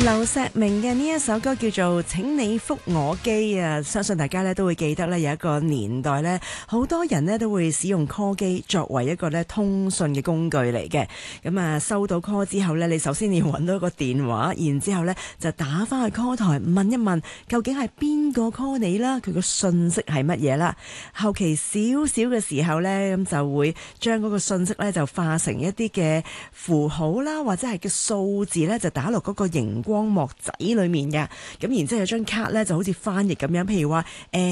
劉錫明嘅呢一首歌叫做《請你覆我機》啊，相信大家咧都會記得咧，有一個年代咧，好多人咧都會使用 call 機作為一個咧通訊嘅工具嚟嘅。咁啊，收到 call 之後咧，你首先要揾到一個電話，然之後咧就打翻去 call 台問一問，究竟係邊個 call 你啦，佢個信息係乜嘢啦。後期少少嘅時候咧，咁就會將嗰個信息咧就化成一啲嘅符號啦，或者係嘅數字咧，就打落嗰個熒光幕仔裏面嘅。咁然之後有張卡咧就好似翻譯咁樣，譬如話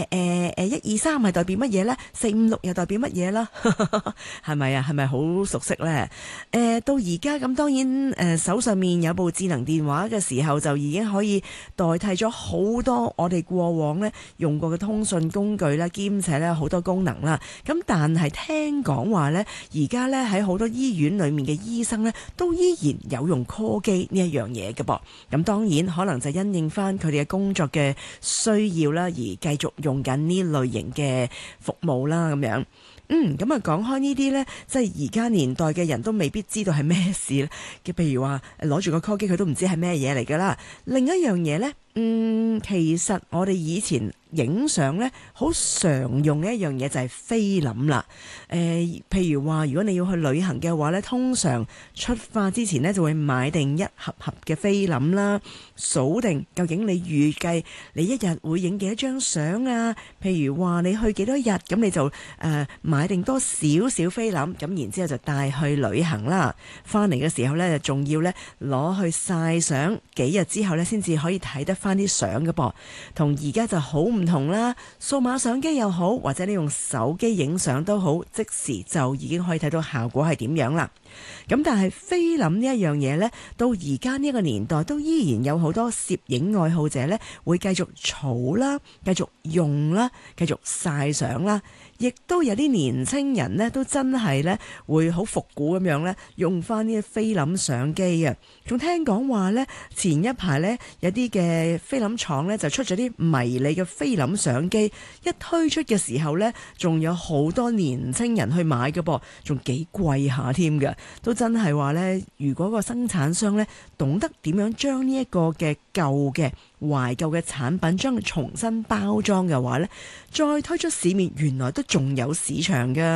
123係代表乜嘢咧，456又代表乜嘢啦，係咪啊？係咪好熟悉咧？到而家咁當然手上面有部智能電話嘅時候，就已經可以代替咗好多我哋過往咧用過嘅通訊工具啦，兼且咧好多功能啦。咁但係聽講話咧，而家咧喺好多醫院裏面嘅醫生咧，都依然有用 call 機呢一樣嘢嘅噃。咁當然可能就因應翻佢哋嘅工作嘅需要啦，而繼續用緊呢類型嘅服務啦，咁樣。咁啊講開呢啲呢，即係而家年代嘅人都未必知道係咩事咧。嘅譬如話攞住個 call 機，佢都唔知係咩嘢嚟噶啦。另一樣嘢呢，其實我哋以前影相呢，好常用嘅一樣嘢就係菲林啦。譬如話如果你要去旅行嘅話呢，通常出發之前呢，就會買定一盒盒嘅菲林啦，數定究竟你預計你一日會影幾多張相啊？譬如話你去幾多日，咁你就買定多少少菲林，咁然之後就帶去旅行啦。翻嚟嘅時候呢，就仲要呢攞去曬相，幾日之後呢，先至可以睇得翻啲相嘅噃。同而家就好唔同啦，數碼相機又好，或者你用手機影相都好，即時就已經可以睇到效果係點樣啦。咁但係菲林呢一樣嘢呢，到而家呢個年代都依然有好多攝影愛好者呢，會繼續儲啦，繼續用啦，繼續曬相啦。亦都有啲年青人呢，都真係呢會好復古咁樣呢，用翻呢啲菲林相機啊。仲聽講話呢，前一排呢，有啲嘅菲林廠呢，就出咗啲迷你嘅菲林相機，一推出嘅時候呢，仲有好多年青人去買嘅噃，仲幾貴下添嘅。都真係話呢，如果個生產商呢，懂得點樣將呢一個嘅舊嘅懷舊嘅產品將佢重新包裝嘅話呢，再推出市面，原來都仲有市場噶。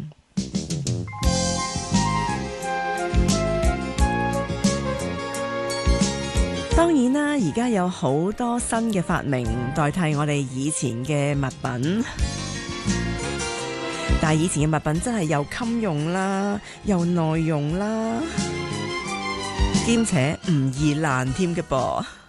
當然啦，而家有好多新嘅發明代替我哋以前嘅物品，但係以前嘅物品真係又襟用啦，又耐用啦，兼且唔易爛添嘅噃。